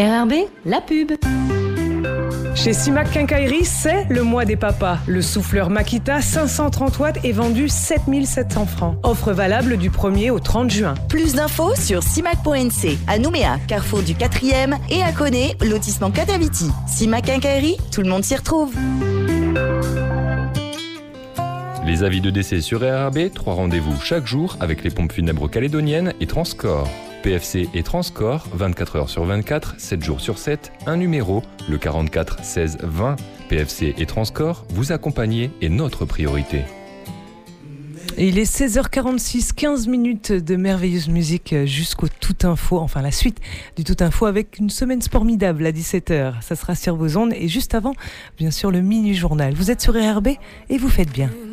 RRB, la pub. Chez Simac Quincaillerie, c'est le mois des papas. Le souffleur Makita 530 watts est vendu 7 700 francs. Offre valable du 1er au 30 juin. Plus d'infos sur simac.nc, à Nouméa, carrefour du 4e, et à Koné, lotissement Kataviti. Simac Quincaillerie, tout le monde s'y retrouve. Les avis de décès sur RRB, 3 rendez-vous chaque jour avec les pompes funèbres calédoniennes et Transcorps. PFC et Transcorps, 24 heures sur 24, 7 jours sur 7, un numéro, le 44 16 20. PFC et Transcorps, vous accompagner est notre priorité. Et il est 16h46, 15 minutes de merveilleuse musique jusqu'au Tout Info, enfin la suite du Tout Info avec une semaine formidable à 17h. Ça sera sur vos ondes et juste avant, bien sûr, le mini-journal. Vous êtes sur RRB et vous faites bien.